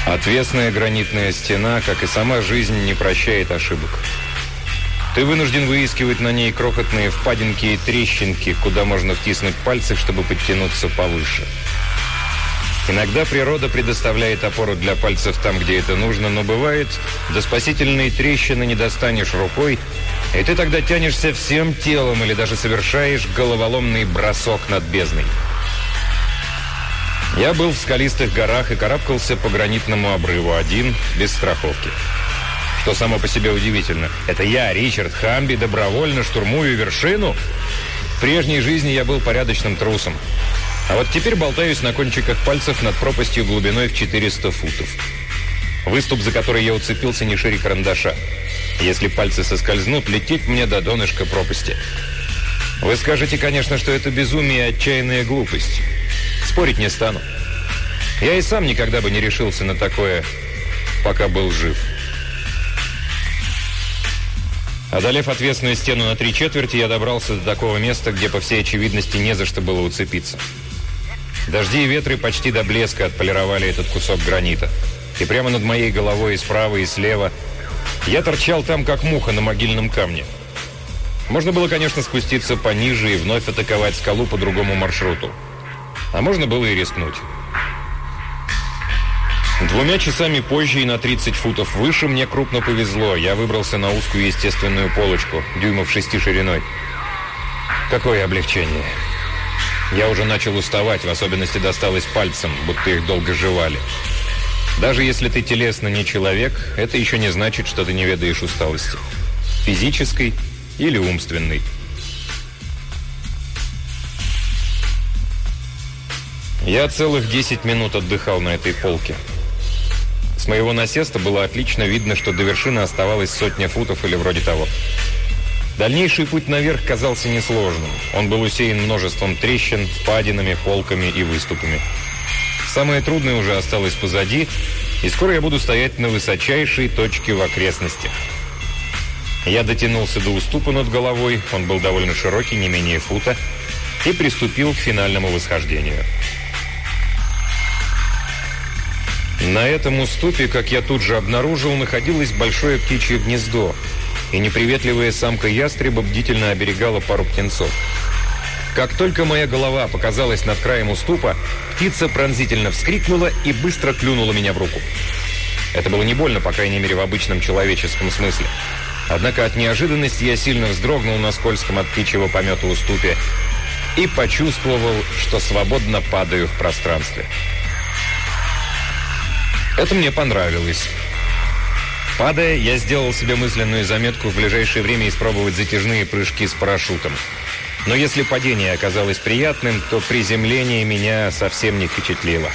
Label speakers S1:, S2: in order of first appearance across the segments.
S1: Отвесная гранитная стена, как и сама жизнь, не прощает ошибок. Ты вынужден выискивать на ней крохотные впадинки и трещинки, куда можно втиснуть пальцы, чтобы подтянуться повыше. Иногда природа предоставляет опору для пальцев там, где это нужно, но бывает, до спасительной трещины не достанешь рукой, и ты тогда тянешься всем телом или даже совершаешь головоломный бросок над бездной. Я был в скалистых горах и карабкался по гранитному обрыву один, без страховки. Что само по себе удивительно. Это я, Ричард Хамби, добровольно штурмую вершину? В прежней жизни я был порядочным трусом. А вот теперь болтаюсь на кончиках пальцев над пропастью глубиной в 400 футов. Выступ, за который я уцепился, не шире карандаша. Если пальцы соскользнут, летит мне до донышка пропасти. Вы скажете, конечно, что это безумие и отчаянная глупость. Спорить не стану. Я и сам никогда бы не решился на такое, пока был жив. Одолев отвесную стену на 3/4, я добрался до такого места, где, по всей очевидности, не за что было уцепиться. Дожди и ветры почти до блеска отполировали этот кусок гранита. И прямо над моей головой и справа, и слева я торчал там, как муха на могильном камне. Можно было, конечно, спуститься пониже и вновь атаковать скалу по другому маршруту. А можно было и рискнуть. 2 часами позже и на 30 футов выше мне крупно повезло. Я выбрался на узкую естественную полочку, дюймов 6 шириной. Какое облегчение. Я уже начал уставать, в особенности досталось пальцам, будто их долго жевали. Даже если ты телесно не человек, это еще не значит, что ты не ведаешь усталости. Физической или умственной. Я целых 10 минут отдыхал на этой полке. С моего насеста было отлично видно, что до вершины оставалось 100 футов или вроде того. Дальнейший путь наверх казался несложным. Он был усеян множеством трещин, впадинами, полками и выступами. Самое трудное уже осталось позади, и скоро я буду стоять на высочайшей точке в окрестностях. Я дотянулся до уступа над головой, он был довольно широкий, не менее фута, и приступил к финальному восхождению. На этом уступе, как я тут же обнаружил, находилось большое птичье гнездо, и неприветливая самка ястреба бдительно оберегала пару птенцов. Как только моя голова показалась над краем уступа, птица пронзительно вскрикнула и быстро клюнула меня в руку. Это было не больно, по крайней мере, в обычном человеческом смысле. Однако от неожиданности я сильно вздрогнул на скользком от птичьего помета уступе и почувствовал, что свободно падаю в пространстве. Это мне понравилось. Падая, я сделал себе мысленную заметку в ближайшее время испробовать затяжные прыжки с парашютом. Но если падение оказалось приятным, то приземление меня совсем не впечатлило.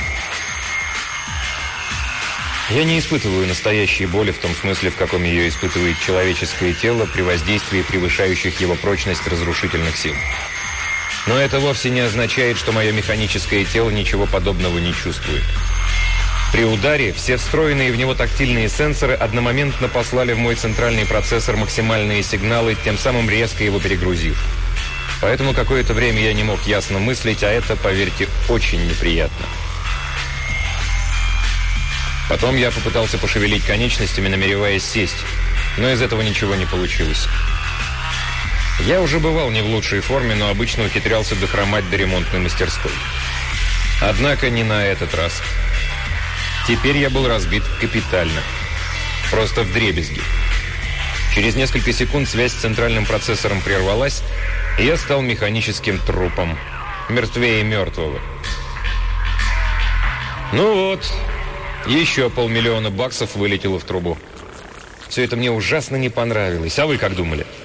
S1: Я не испытываю настоящей боли в том смысле, в каком ее испытывает человеческое тело при воздействии превышающих его прочность разрушительных сил. Но это вовсе не означает, что мое механическое тело ничего подобного не чувствует. При ударе все встроенные в него тактильные сенсоры одномоментно послали в мой центральный процессор максимальные сигналы, тем самым резко его перегрузив. Поэтому какое-то время я не мог ясно мыслить, а это, поверьте, очень неприятно. Потом я попытался пошевелить конечностями, намереваясь сесть, но из этого ничего не получилось. Я уже бывал не в лучшей форме, но обычно ухитрялся дохромать до ремонтной мастерской. Однако не на этот раз. Теперь я был разбит капитально. Просто вдребезги. Через несколько секунд связь с центральным процессором прервалась, и я стал механическим трупом. Мертвее мертвого. Ну вот, еще $500 000 вылетело в трубу. Все это мне ужасно не понравилось. А вы как думали?